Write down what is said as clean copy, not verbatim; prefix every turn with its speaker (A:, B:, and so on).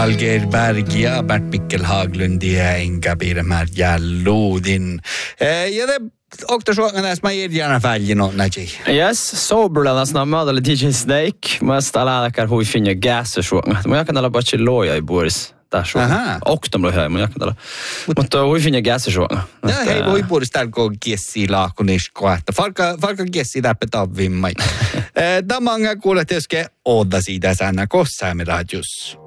A: Alger Berg ja Bert Mikkel Haglund ja Inga Birmar ja Lodin. Ja det oktosuokan tässä mä idjana väljin on näji.
B: Yes, soberlana snamma eller DJ Snake. Mas alla kan hui finna gasesuokan. Mä jakan alla bachi loja i Boris. Tässä on. Oktom loja, mä jakan alla. Mutta hui finna gasesuokan.
A: Ja hei voi Boris tälko kiessi laakunisko että falka kiessi läppe tavvimmai. Tämä kuulet joske odda siitä säännä kossaamme radius.